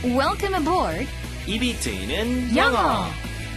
Welcome aboard. 입이 트이는 영어.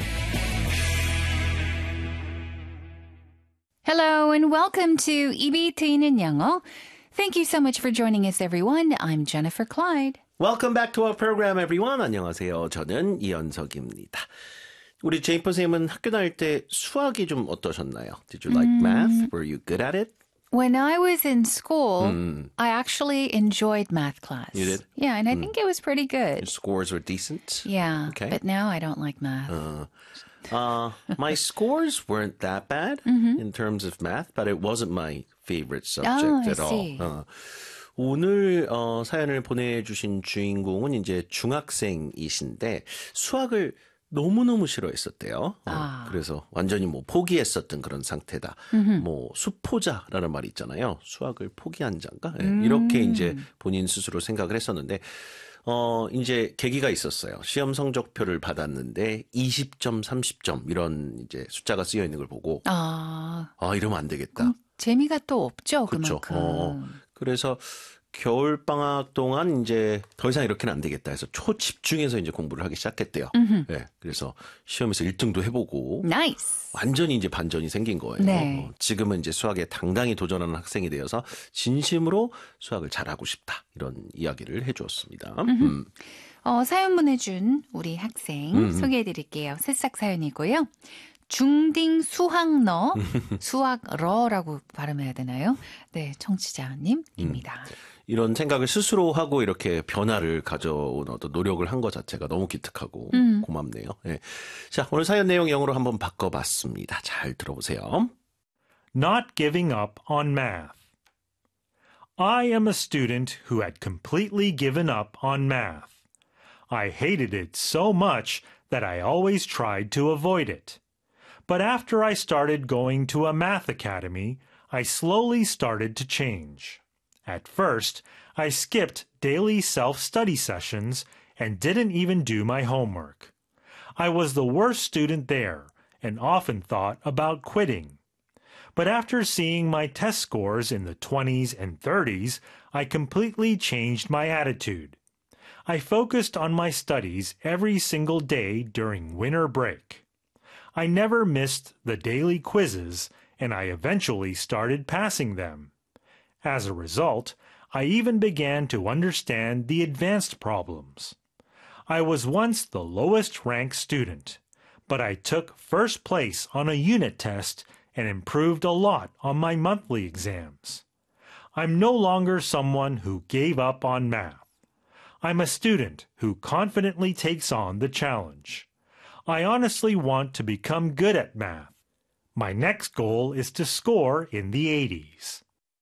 Hello and welcome to 입이 트이는 영어. Thank you so much for joining us, everyone. I'm Jennifer Clyde. Welcome back to our program, everyone. 안녕하세요. 저는 이현석입니다. 우리 제이퍼 쌤은 학교 다닐 때 수학이 좀 어떠셨나요? Did you like math? Were you good at it? When I was in school, I actually enjoyed math class. You did? Yeah, and I think it was pretty good. Your scores were decent? Yeah, Okay. but now I don't like math. My scores weren't that bad in terms of math, but it wasn't my favorite subject I at all. see. 오늘 사연을 보내주신 주인공은 이제 중학생이신데 수학을 너무너무 싫어했었대요. 그래서 완전히 뭐 포기했었던 그런 상태다. 뭐 수포자라는 말이 있잖아요. 수학을 포기한 자인가? 네, 이렇게 이제 본인 스스로 생각을 했었는데 이제 계기가 있었어요. 시험 성적표를 받았는데 20점, 30점 이런 이제 숫자가 쓰여 있는 걸 보고 이러면 안 되겠다. 재미가 또 없죠, 그렇죠. 그만큼. 그래서 겨울 방학 동안 이제 더 이상 이렇게는 안 되겠다 해서 초집중해서 이제 공부를 하기 시작했대요. 네, 그래서 시험에서 1등도 해보고 Nice. 완전히 이제 반전이 생긴 거예요. 네. 지금은 이제 수학에 당당히 도전하는 학생이 되어서 진심으로 수학을 잘하고 싶다 이런 이야기를 해주었습니다. 사연 보내준 우리 학생 소개해드릴게요. 새싹 사연이고요. 중딩 수학러, 수학러라고 발음해야 되나요? 네, 청취자님입니다. 이런 생각을 스스로 하고 이렇게 변화를 가져온 어떤 노력을 한 것 자체가 너무 기특하고 고맙네요. 네. 자, 오늘 사연 내용 영어로 한번 바꿔봤습니다. 잘 들어보세요. Not giving up on math. I am a student who had completely given up on math. I hated it so much that I always tried to avoid it. But after I started going to a math academy, I slowly started to change. At first, I skipped daily self-study sessions and didn't even do my homework. I was the worst student there and often thought about quitting. But after seeing my test scores in the 20s and 30s, I completely changed my attitude. I focused on my studies every single day during winter break. I never missed the daily quizzes, and I eventually started passing them. As a result, I even began to understand the advanced problems. I was once the lowest ranked student, but I took first place on a unit test and improved a lot on my monthly exams. I'm no longer someone who gave up on math. I'm a student who confidently takes on the challenge. I honestly want to become good at math. My next goal is to score in the 80s.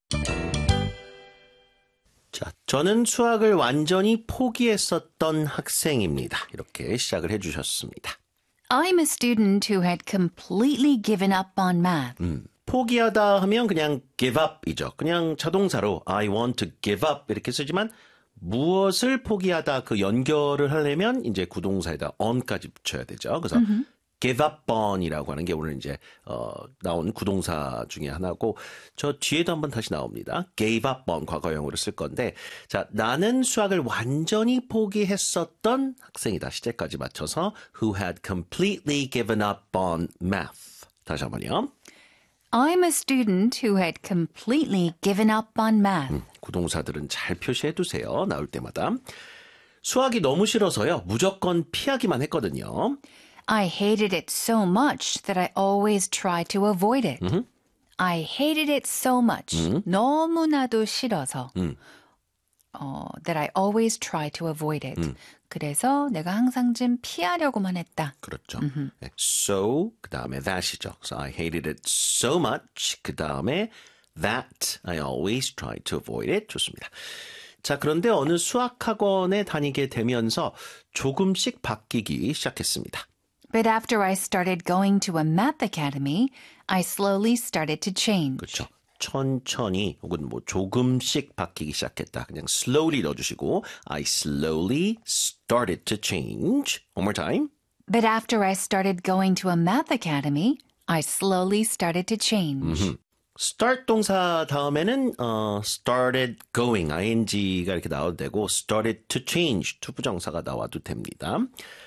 자, 저는 수학을 완전히 포기했었던 학생입니다. 이렇게 시작을 해주셨습니다. I'm a student who had completely given up on math. 포기하다 하면 그냥 give up이죠. 그냥 자동사로 I want to give up 이렇게 쓰지만 무엇을 포기하다 그 연결을 하려면 이제 구동사에다 on까지 붙여야 되죠. 그래서 give up on이라고 하는 게 오늘 이제 나온 구동사 중에 하나고 저 뒤에도 한번 다시 나옵니다. gave up on 과거형으로 쓸 건데 자 나는 수학을 완전히 포기했었던 학생이다. 시제까지 맞춰서 who had completely given up on math. 다시 한번요. I'm a student who had completely given up on math. 구동사들은 잘 표시해 두세요. 나올 때마다. 수학이 너무 싫어서요. 무조건 피하기만 했거든요. I hated it so much that I always tried to avoid it. I hated it so much. 너무나도 싫어서. that I always try to avoid it. 그래서 내가 항상 좀 피하려고만 했다. 그렇죠. 네, so 그 다음에 that이죠. So I hated it so much. 그 다음에 that I always try to avoid it. 좋습니다. 자, 그런데 어느 수학학원에 다니게 되면서 조금씩 바뀌기 시작했습니다. But after I started going to a math academy, I slowly started to change. 그렇죠. 천천히 혹은 뭐 조금씩 바뀌기 시작했다. 그냥 slowly 넣어주시고 I slowly started to change. One more time. But after I started going to a math academy, I slowly started to change. start 동사 다음에는 started going, ing가 이렇게 나와도 되고 started to change, to 부정사가 나와도 됩니다.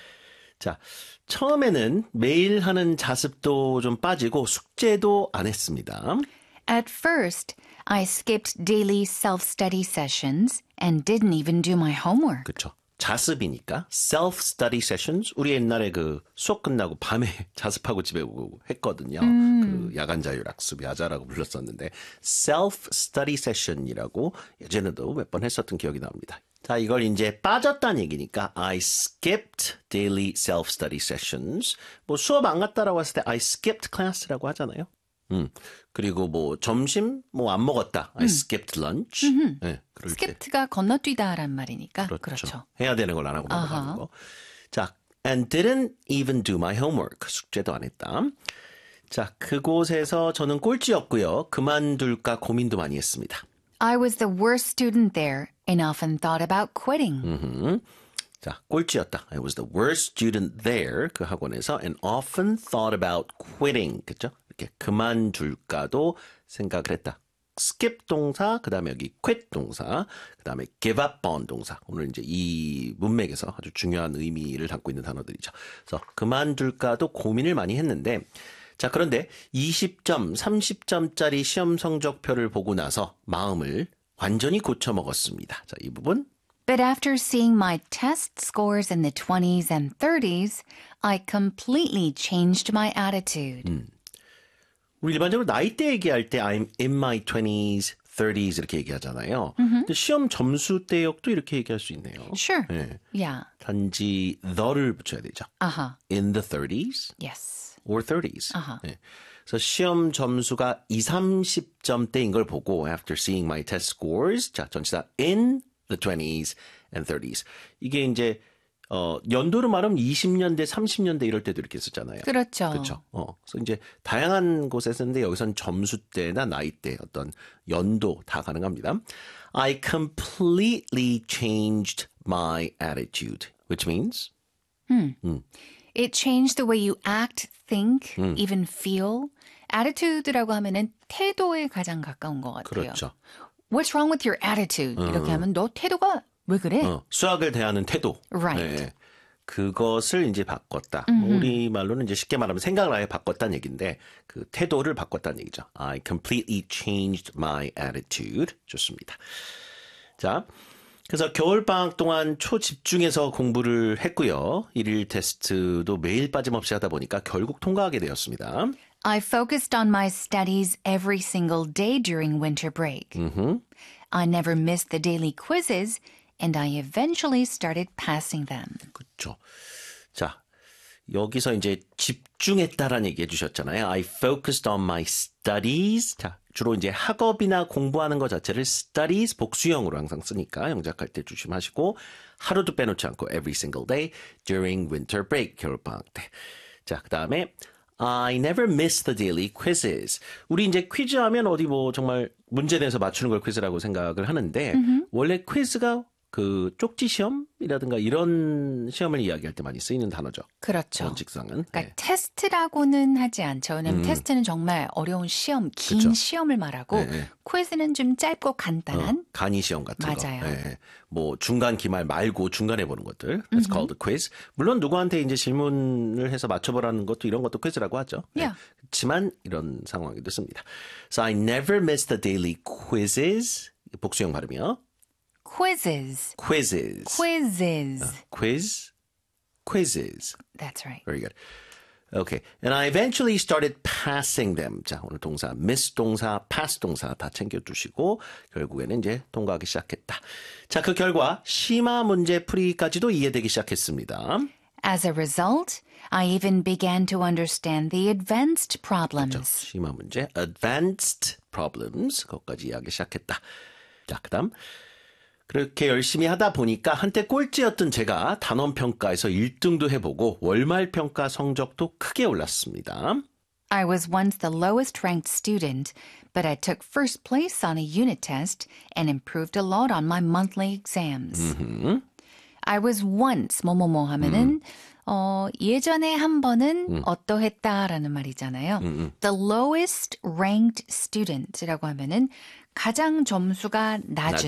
자, 처음에는 매일 하는 자습도 좀 빠지고 숙제도 안 했습니다. At first, I skipped daily self-study sessions and didn't even do my homework. 그렇죠. 자습이니까 self-study sessions. 우리 옛날에 그 수업 끝나고 밤에 자습하고 집에 오고 했거든요. 그 야간 자율학습 야자라고 불렀었는데 self-study session이라고 예전에도 몇 번 했었던 기억이 납니다. 자, 이걸 이제 빠졌다는 얘기니까 I skipped daily self-study sessions. 뭐 수업 안 갔다라고 했을 때 I skipped class라고 하잖아요. 그리고 뭐 점심 뭐 안 먹었다. I skipped lunch. 네, 그럴 때. skipt가 건너뛰다란 말이니까 그렇죠. 그렇죠. 해야 되는 걸 안 하고 넘어가는 거. 자, and didn't even do my homework. 숙제도 안 했다. 자, 그곳에서 저는 꼴찌였고요. 그만둘까 고민도 많이 했습니다. I was the worst student there and often thought about quitting. 자, 꼴찌였다. I was the worst student there. 그 학원에서 and often thought about quitting. 그렇죠? 이렇게 그만둘까도 생각을 했다. skip 동사, 그 다음에 여기 quit 동사, 그 다음에 give up on 동사. 오늘 이제 이 문맥에서 아주 중요한 의미를 담고 있는 단어들이죠. 그래서 그만둘까도 고민을 많이 했는데, 자, 그런데 20점, 30점짜리 시험 성적표를 보고 나서 마음을 완전히 고쳐먹었습니다. 자, 이 부분. But after seeing my test scores in the 20s and 30s, I completely changed my attitude. 우리 일반적으로 나이대 얘기할 때 I'm in my 20s, 30s 이렇게 얘기하잖아요. 근데 시험 점수 대역도 이렇게 얘기할 수 있네요. Sure. 네. Yeah. 단지 the를 붙여야 되죠. Uh-huh. In the 30s Yes. or 30s. Uh-huh. 네. 그래서 시험 점수가 20, 30점대인 걸 보고 after seeing my test scores, 자, 전체 다 in the 20s and 30s. 이게 이제 연도로 말하면 20년대, 30년대 이럴 때도 이렇게 썼잖아요. 그렇죠. 그렇죠. 그래서 이제 다양한 곳에 쓰는데 여기선 점수대나 나이대, 어떤 연도 다 가능합니다. I completely changed my attitude, which means It changed the way you act, think, even feel. attitude라고 하면은 태도에 가장 가까운 것 같아요. 그렇죠. What's wrong with your attitude? 이렇게 하면 너 태도가 왜 그래? 수학을 대하는 태도. Right. 네. 그것을 이제 바꿨다. 우리 말로는 이제 쉽게 말하면 생각을 아예 바꿨다는 얘기인데 그 태도를 바꿨다는 얘기죠. I completely changed my attitude. 좋습니다. 자, 그래서 겨울방학 동안 초집중해서 공부를 했고요. 일일 테스트도 매일 빠짐없이 하다 보니까 결국 통과하게 되었습니다. I focused on my studies every single day during winter break. I never missed the daily quizzes, and I eventually started passing them. 그렇죠. 자, 여기서 이제 집중했다라는 얘기 해주셨잖아요. I focused on my studies. 자, 주로 이제 학업이나 공부하는 것 자체를 studies 복수형으로 항상 쓰니까 영작할 때 조심하시고 하루도 빼놓지 않고 every single day during winter break 겨울방학 때. 자, 그 다음에 I never miss the daily quizzes. 우리 이제 퀴즈 하면 어디 뭐 정말 문제 내서 맞추는 걸 퀴즈라고 생각을 하는데 원래 퀴즈가 그 쪽지 시험이라든가 이런 시험을 이야기할 때 많이 쓰이는 단어죠. 그렇죠. 원칙상은. 그러니까 네. 테스트라고는 하지 않죠. 왜냐면 테스트는 정말 어려운 시험, 긴 그쵸. 시험을 말하고 퀴즈는 좀 짧고 간단한 간이 시험 같은 맞아요. 거. 네. 뭐 중간 기말 말고 중간에 보는 것들. That's called a quiz. 물론 누구한테 이제 질문을 해서 맞춰보라는 것도 이런 것도 퀴즈라고 하죠. Yeah. 그렇지만 이런 상황에도 씁니다. So I never miss the daily quizzes. 복수형 발음이요. quizzes. Quizzes. quizzes. Quiz. Quizzes. That's right. Very good. Okay. And I eventually started passing them. 자, 오늘 동사, miss 동사, pass 동사 다 챙겨두시고 결국에는 이제 통과하기 시작했다. 자, 그 결과 심화 문제 풀이까지도 이해되기 시작했습니다. As a result, I even began to understand the advanced problems. 심화 문제, advanced problems. 그것까지 이해하기 시작했다. 자, 그 다음. 그렇게 열심히 하다 보니까 한때 꼴찌였던 제가 단원평가에서 1등도 해보고 월말평가 성적도 크게 올랐습니다. I was once the lowest ranked student, but I took first place on a unit test and improved a lot on my monthly exams. I was once 뭐뭐뭐 하면은 예전에 한 번은 어떠했다라는 말이잖아요. The lowest ranked student이라고 하면은 가장 점수가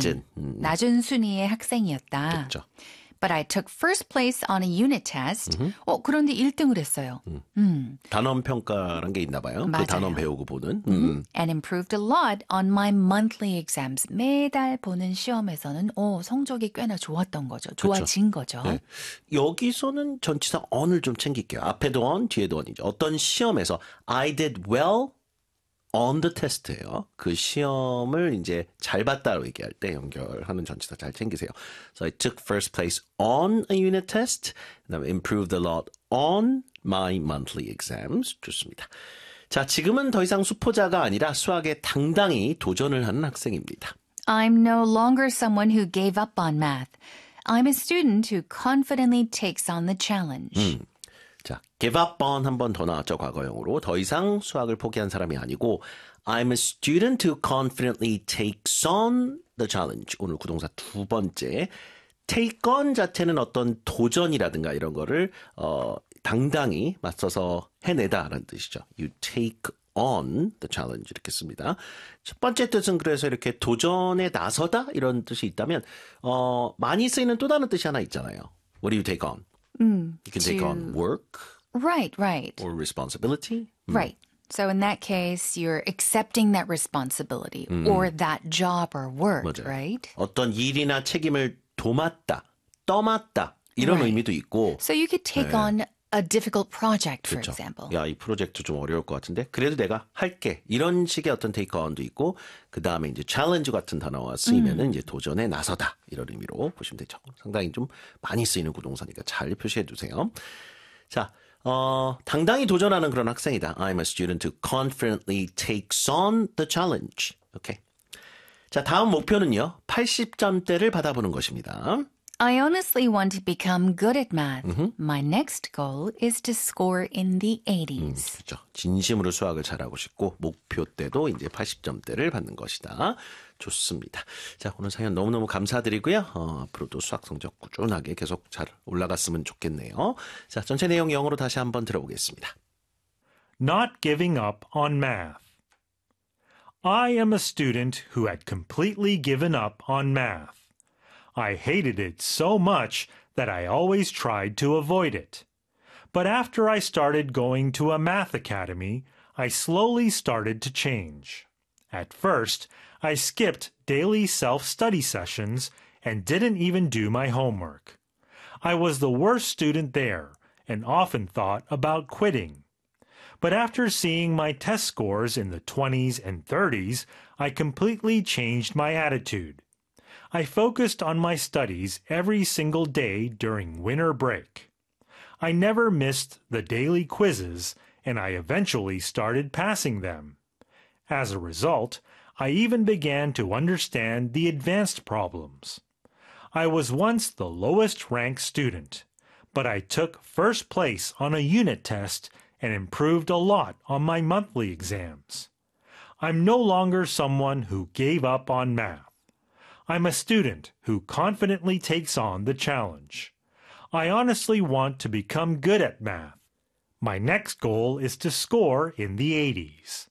낮은 순위의 학생이었다. 그렇죠. But I took first place on a unit test. 그런데 1등을 했어요. 단원 평가란 게 있나 봐요. 맞아요. 그 단원 배우고 보는. And improved a lot on my monthly exams. 매달 보는 시험에서는 성적이 꽤나 좋았던 거죠. 좋아진 거죠. 네. 여기서는 전치사 on을 좀 챙길게요. 앞에도 on, 뒤에도 on이죠. 어떤 시험에서 I did well on the test예요. 그 시험을 이제 잘 봤다로 얘기할 때 연결하는 전치사 잘 챙기세요. So I took first place on a unit test. 그다음에 improved a lot on my monthly exams. 좋습니다. 자, 지금은 더 이상 수포자가 아니라 수학에 당당히 도전을 하는 학생입니다. I'm no longer someone who gave up on math. I'm a student who confidently takes on the challenge. 자, give up on 한 번 더 나왔죠, 과거형으로. 더 이상 수학을 포기한 사람이 아니고 I'm a student who confidently takes on the challenge. 오늘 구동사 두 번째. take on 자체는 어떤 도전이라든가 이런 거를 당당히 맞서서 해내다라는 뜻이죠. You take on the challenge 이렇게 씁니다. 첫 번째 뜻은 그래서 이렇게 도전에 나서다 이런 뜻이 있다면 많이 쓰이는 또 다른 뜻이 하나 있잖아요. What do you take on? You can take on work Right. or responsibility. Right. So in that case, you're accepting that responsibility or that job or work, 맞아요. right? 어떤 일이나 책임을 도맡다, 떠맡다 이런 Right. 의미도 있고 So you could take on a difficult project, for 그렇죠. example. 야, 이 프로젝트 좀 어려울 것 같은데 그래도 내가 할게. 이런 식의 어떤 take on도 있고 그 다음에 이제 challenge 같은 단어가 쓰이면은 이제 도전에 나서다 이런 의미로 보시면 되죠. 상당히 좀 많이 쓰이는 구동사니까 잘 표시해 두세요. 자, 당당히 도전하는 그런 학생이다. I'm a student who confidently takes on the challenge. 오케이. 자, 다음 목표는요. 80점대를 받아보는 것입니다. I honestly want to become good at math. My next goal is to score in the 80s. 그렇죠. 진심으로 수학을 잘하고 싶고 목표 때도 이제 80점대를 받는 것이다. 좋습니다. 자, 오늘 사연 너무너무 감사드리고요. 앞으로도 수학 성적 꾸준하게 계속 잘 올라갔으면 좋겠네요. 자, 전체 내용 영어로 다시 한번 들어보겠습니다. Not giving up on math. I am a student who had completely given up on math. I hated it so much that I always tried to avoid it. But after I started going to a math academy, I slowly started to change. At first, I skipped daily self-study sessions and didn't even do my homework. I was the worst student there and often thought about quitting. But after seeing my test scores in the 20s and 30s, I completely changed my attitude. I focused on my studies every single day during winter break. I never missed the daily quizzes, and I eventually started passing them. As a result, I even began to understand the advanced problems. I was once the lowest ranked student, but I took first place on a unit test and improved a lot on my monthly exams. I'm no longer someone who gave up on math. I'm a student who confidently takes on the challenge. I honestly want to become good at math. My next goal is to score in the 80s.